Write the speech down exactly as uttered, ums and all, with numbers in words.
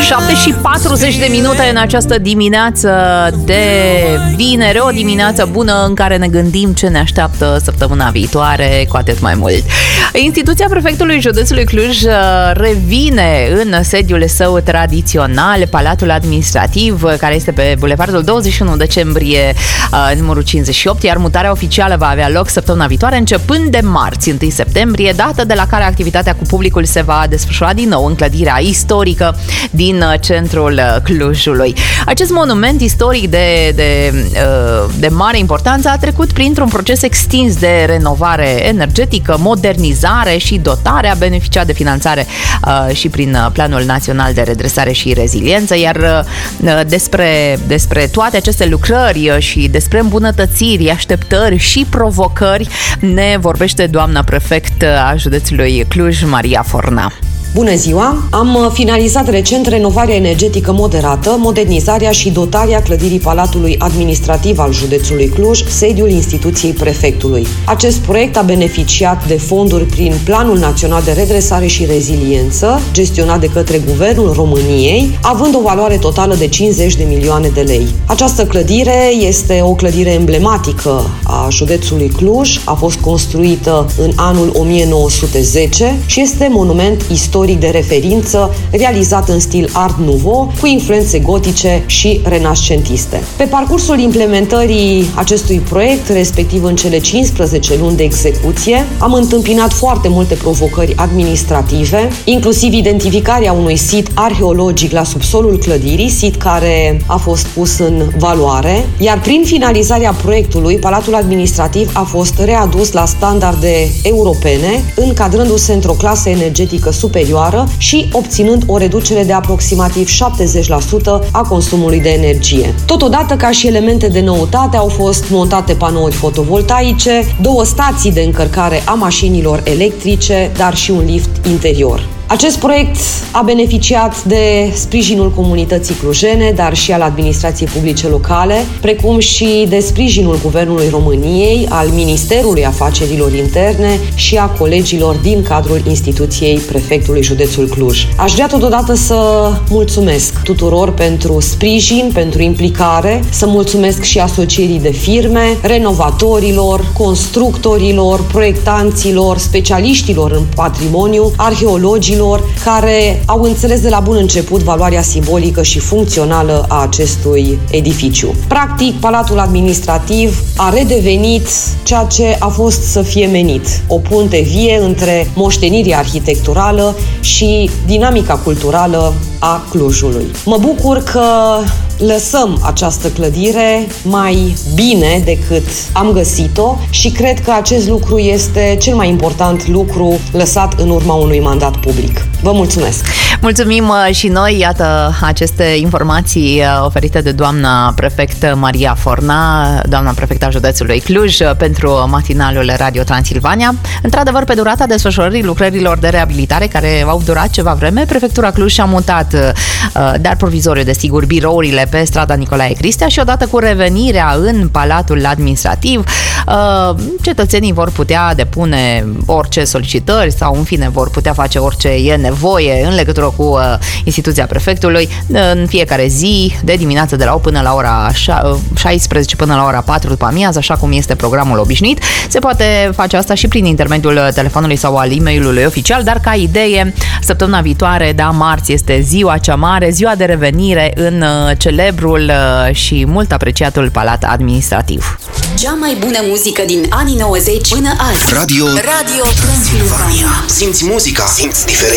șapte și patruzeci de minute în această dimineață de vineri, o dimineață bună în care ne gândim ce ne așteaptă săptămâna viitoare, cu atât mai mult. Instituția Prefectului Județului Cluj revine în sediul său tradițional, Palatul Administrativ, care este pe Bulevardul douăzeci și unu decembrie, numărul cincizeci și opt, iar mutarea oficială va avea loc săptămâna viitoare, începând de marți, întâi septembrie, dată de la care activitatea cu publicul se va desfășura din nou în clădirea istorică din centrul Clujului. Acest monument istoric de, de, de mare importanță a trecut printr-un proces extins de renovare energetică, modernizare și dotare, a beneficiat de finanțare și prin Planul Național de Redresare și Reziliență, iar despre, despre toate aceste lucrări și despre îmbunătățiri, așteptări și provocări ne vorbește doamna prefect a județului Cluj, Maria Forna. Bună ziua! Am finalizat recent renovarea energetică moderată, modernizarea și dotarea clădirii Palatului Administrativ al județului Cluj, sediul instituției prefectului. Acest proiect a beneficiat de fonduri prin Planul Național de Redresare și Reziliență, gestionat de către Guvernul României, având o valoare totală de cincizeci de milioane de lei. Această clădire este o clădire emblematică a județului Cluj, a fost construită în anul o mie nouă sute zece și este monument istoric de referință, realizat în stil Art Nouveau, cu influențe gotice și renascentiste. Pe parcursul implementării acestui proiect, respectiv în cele cincisprezece luni de execuție, am întâmpinat foarte multe provocări administrative, inclusiv identificarea unui sit arheologic la subsolul clădirii, sit care a fost pus în valoare, iar prin finalizarea proiectului, Palatul Administrativ a fost readus la standarde europene, încadrându-se într-o clasă energetică superioară și obținând o reducere de aproximativ șaptezeci la sută a consumului de energie. Totodată, ca și elemente de noutate, au fost montate panouri fotovoltaice, două stații de încărcare a mașinilor electrice, dar și un lift interior. Acest proiect a beneficiat de sprijinul comunității clujene, dar și al administrației publice locale, precum și de sprijinul Guvernului României, al Ministerului Afacerilor Interne și a colegilor din cadrul instituției Prefectului Județul Cluj. Aș vrea totodată să mulțumesc tuturor pentru sprijin, pentru implicare, să mulțumesc și asocierii de firme, renovatorilor, constructorilor, proiectanților, specialiștilor în patrimoniu, arheologilor, care au înțeles de la bun început valoarea simbolică și funcțională a acestui edificiu. Practic, Palatul Administrativ a redevenit ceea ce a fost să fie menit, o punte vie între moștenirea arhitecturală și dinamica culturală a Clujului. Mă bucur că lăsăm această clădire mai bine decât am găsit-o și cred că acest lucru este cel mai important lucru lăsat în urma unui mandat public. Vă mulțumesc! Mulțumim și noi, iată, aceste informații oferite de doamna prefect Maria Forna, doamna prefecta județului Cluj, pentru matinalul Radio Transilvania. Într-adevăr, pe durata desfășurării lucrărilor de reabilitare, care au durat ceva vreme, prefectura Cluj și-a mutat, dar provizoriu, desigur, birourile pe strada Nicolae Cristea și odată cu revenirea în Palatul Administrativ, cetățenii vor putea depune orice solicitări sau, în fine, vor putea face orice e nevoie în legătură cu instituția prefectului în fiecare zi, de dimineață de la opt până la ora șaisprezece până la ora patru după amiază, așa cum este programul obișnuit. Se poate face asta și prin intermediul telefonului sau al e-mailului oficial, dar ca idee, săptămâna viitoare, da, marți, este ziua cea mare, ziua de revenire în celebrul și mult apreciatul Palat Administrativ. Cea mai bună muzică din anii nouăzeci până azi. Radio Radio Transilvania. Simți muzica, simți diferența.